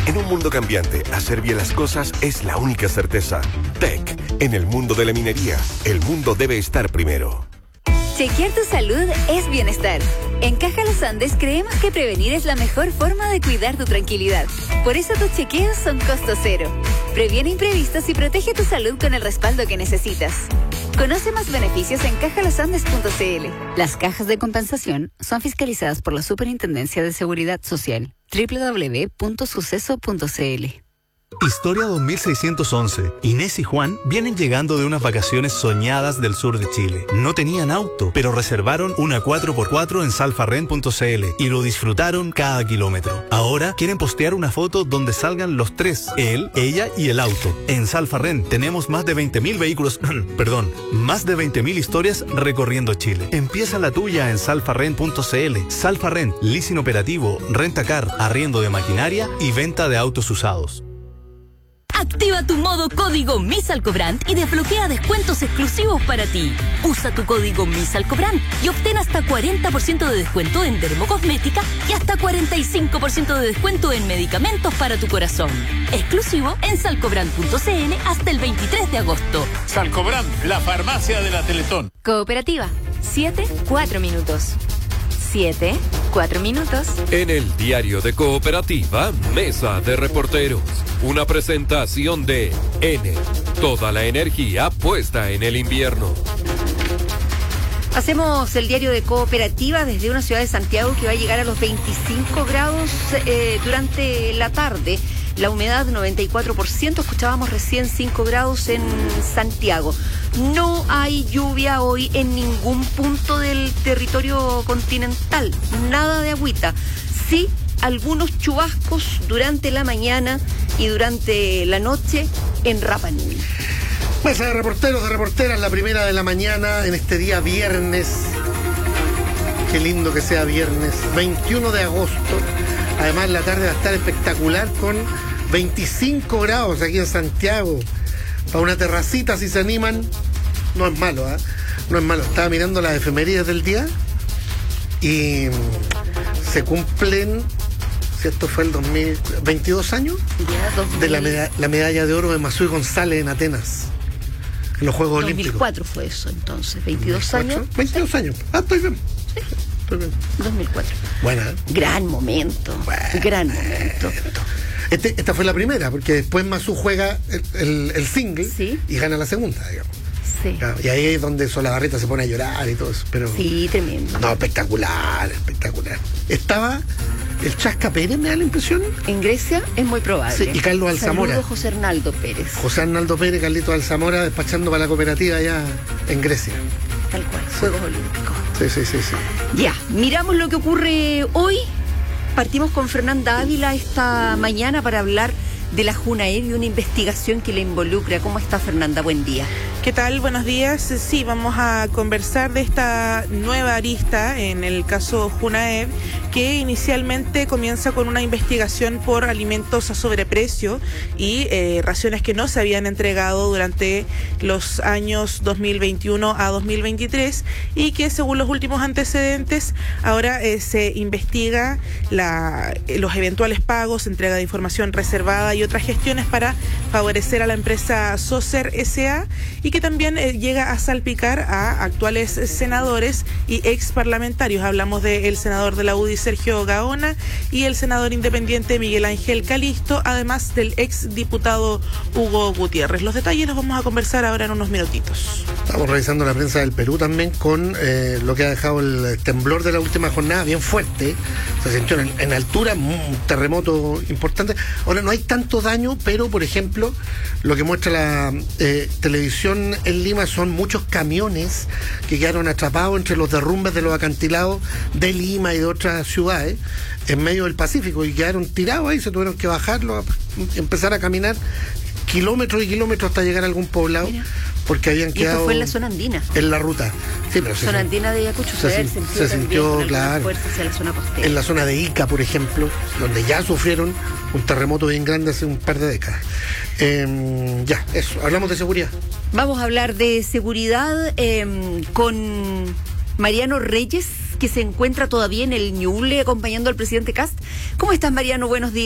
En un mundo cambiante, hacer bien las cosas es la única certeza. Tech, en el mundo de la minería, el mundo debe estar primero. Chequear tu salud es bienestar. En Caja Los Andes creemos que prevenir es la mejor forma de cuidar tu tranquilidad. Por eso tus chequeos son costo cero. Previene imprevistos y protege tu salud con el respaldo que necesitas. Conoce más beneficios en cajalosandes.cl. Las cajas de compensación son fiscalizadas por la Superintendencia de Seguridad Social. www.suceso.cl. Historia 2611. Inés y Juan vienen llegando de unas vacaciones soñadas del sur de Chile. No tenían auto, pero reservaron una 4x4 en salfarren.cl y lo disfrutaron cada kilómetro. Ahora quieren postear una foto donde salgan los tres, él, ella y el auto. En Salfarren tenemos más de 20.000 vehículos, más de 20.000 historias recorriendo Chile. Empieza la tuya en salfarren.cl. Salfarren, leasing operativo, rentacar, arriendo de maquinaria y venta de autos usados. Activa tu modo código MISALCOBRAND y desbloquea descuentos exclusivos para ti. Usa tu código MISALCOBRAND y obtén hasta 40% de descuento en dermocosmética y hasta 45% de descuento en medicamentos para tu corazón. Exclusivo en salcobrand.cl hasta el 23 de agosto. Salcobrand, la farmacia de la Teletón. Cooperativa. 7-4 minutos. 7-4 minutos. En el diario de Cooperativa, Mesa de Reporteros. Una presentación de N. Toda la energía puesta en el invierno. Hacemos el diario de Cooperativa desde una ciudad de Santiago que va a llegar a los 25 grados durante la tarde. La humedad 94%, escuchábamos recién 5 grados en Santiago. No hay lluvia hoy en ningún punto del territorio continental, nada de agüita. Sí, algunos chubascos durante la mañana y durante la noche en Rapa Nui. Mesa de reporteros, de reporteras, la primera de la mañana en este día viernes. Qué lindo que sea viernes, 21 de agosto. Además la tarde va a estar espectacular con 25 grados aquí en Santiago. Para una terracita, si se animan, no es malo, ¿eh? No es malo. Estaba mirando las efemérides del día y se cumplen, si esto fue el 2022 años, de la medalla de oro de Masui González en Atenas, en los Juegos Olímpicos. 2004 fue eso entonces, 22 años. 22 años. Ah, estoy bien. Sí. 2004. Buena. Gran momento. Gran momento. Esta fue la primera, porque después Masú juega el single, ¿sí?, y gana la segunda, digamos. Sí. Claro, y ahí es donde Solabarrieta se pone a llorar y todo eso. Pero, sí, tremendo. No, espectacular. Estaba el Chasca Pérez, me da la impresión. En Grecia es muy probable. Sí, y Carlos Alzamora. Saludos, José Arnaldo Pérez. José Arnaldo Pérez, Carlito Alzamora, despachando para la cooperativa allá en Grecia. Tal cual, Juegos Olímpicos. Sí. Ya, miramos lo que ocurre hoy. Partimos con Fernanda Ávila esta mañana para hablar de la Junaev y una investigación que le involucra. ¿Cómo está, Fernanda? Buen día. ¿Qué tal? Buenos días. Sí, vamos a conversar de esta nueva arista en el caso Junaev, que inicialmente comienza con una investigación por alimentos a sobreprecio y raciones que no se habían entregado durante los años 2021 a 2023 y que, según los últimos antecedentes, ahora se investiga los eventuales pagos, entrega de información reservada y otras gestiones para favorecer a la empresa Socer S.A. y que también llega a salpicar a actuales senadores y ex parlamentarios. Hablamos del senador de la UDI Sergio Gaona y el senador independiente Miguel Ángel Calisto, además del ex diputado Hugo Gutiérrez. Los detalles los vamos a conversar ahora en unos minutitos. Estamos revisando la prensa del Perú también con lo que ha dejado el temblor de la última jornada, bien fuerte. Se sintió en altura, un terremoto importante. Ahora no hay tanto daño, pero por ejemplo, lo que muestra la televisión en Lima son muchos camiones que quedaron atrapados entre los derrumbes de los acantilados de Lima y de otras ciudades en medio del Pacífico y quedaron tirados ahí, se tuvieron que bajarlo, empezar a caminar kilómetros y kilómetros hasta llegar a algún poblado. Mira. Porque habían quedado... Y esto fue en la zona andina. En la ruta. Sí, pero zona andina de Ayacucho se sintió, claro. Fuerza hacia la zona costera. En la zona de Ica, por ejemplo, donde ya sufrieron un terremoto bien grande hace un par de décadas. Ya, eso. Hablamos de seguridad. Vamos a hablar de seguridad con Mariano Reyes, que se encuentra todavía en el Ñuble acompañando al presidente Kast. ¿Cómo estás, Mariano? Buenos días.